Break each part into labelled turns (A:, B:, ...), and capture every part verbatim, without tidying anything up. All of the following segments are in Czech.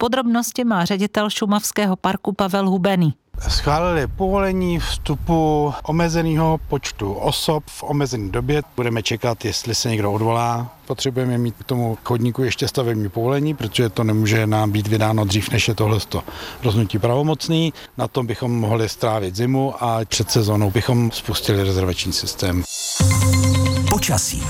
A: Podrobnosti má ředitel šumavského parku Pavel Hubený.
B: Schválili povolení vstupu omezeného počtu osob v omezené době. Budeme čekat, jestli se někdo odvolá. Potřebujeme mít k tomu chodníku ještě stavební povolení, protože to nemůže nám být vydáno dřív, než je tohle rozhodnutí pravomocný. Na tom bychom mohli strávit zimu a před sezónou bychom spustili rezervační systém.
C: Počasí.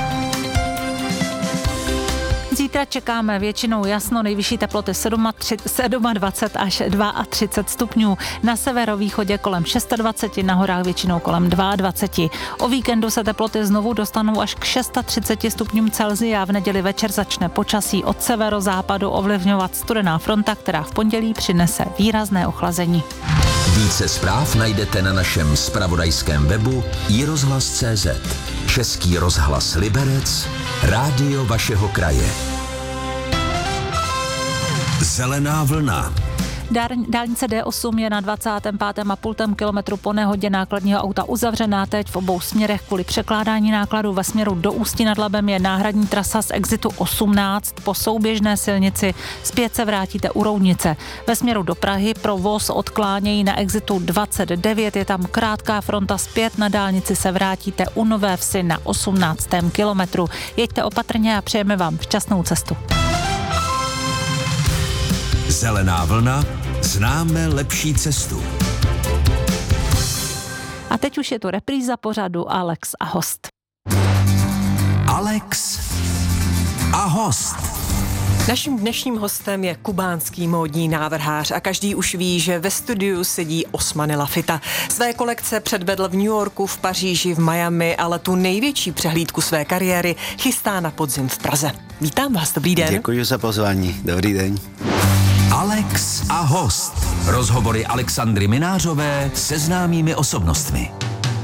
A: Zítra čekáme většinou jasno, nejvyšší teploty dvacet sedm až třicet dva stupňů, na severovýchodě kolem dvacet šest, na horách většinou kolem dvacet dva. O víkendu se teploty znovu dostanou až k třicet šest stupňům Celsia. V neděli večer začne počasí od severozápadu ovlivňovat studená fronta, která v pondělí přinese výrazné ochlazení.
C: Více zpráv najdete na našem zpravodajském webu i rozhlas tečka cé zet. Český rozhlas Liberec, rádio vašeho kraje. Zelená vlna.
A: Dálnice D osm je na dvacátém pátém a půl kilometru po nehodě nákladního auta uzavřená teď v obou směrech kvůli překládání nákladů. Ve směru do Ústí nad Labem je náhradní trasa z exitu osmnáct po souběžné silnici. Zpět se vrátíte u Roudnice. Ve směru do Prahy provoz odklánějí na exitu dvacet devět, je tam krátká fronta. Zpět na dálnici se vrátíte u Nové Vsi na osmnáctém kilometru. Jeďte opatrně a přejeme vám šťastnou cestu.
C: Zelená vlna, známe lepší cestu.
A: A teď už je to repríza pořadu Alex a host.
C: Alex a host.
D: Naším dnešním hostem je kubánský módní návrhář a každý už ví, že ve studiu sedí Osmany Lafita. Své kolekce předvedl v New Yorku, v Paříži, v Miami, ale tu největší přehlídku své kariéry chystá na podzim v Praze. Vítám vás, dobrý den.
E: Děkuji za pozvání, dobrý den.
C: Alex a host. Rozhovory Alexandry Minářové se známými osobnostmi.